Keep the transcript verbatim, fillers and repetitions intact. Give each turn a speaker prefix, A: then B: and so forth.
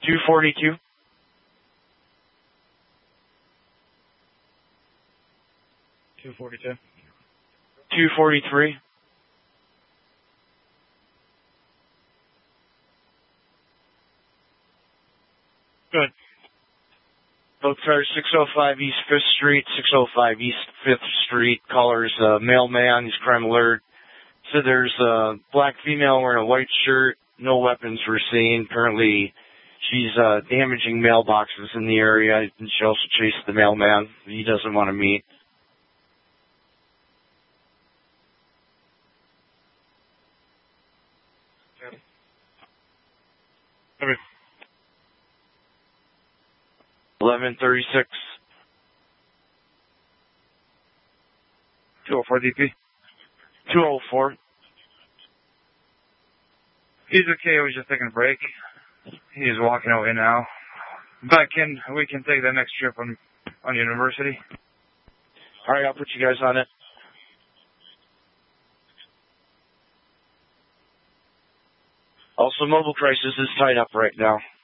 A: two forty-two.
B: two forty-two.
A: two forty-three.
B: Good.
A: Both cars, six oh five East fifth Street, six oh five East fifth Street. Caller's uh, mailman. He's crime alert. So there's a black female wearing a white shirt. No weapons were seen. Apparently, she's uh, damaging mailboxes in the area. And she also chased the mailman. He doesn't want to meet.
B: Okay.
A: eleven thirty-six.
B: two oh four D P.
A: two oh four.
B: He's okay. He was just taking a break. He's walking away now. Back in, we can take the next trip on on University.
A: All right, I'll put you guys on it. Also, Mobile Crisis is tied up right now.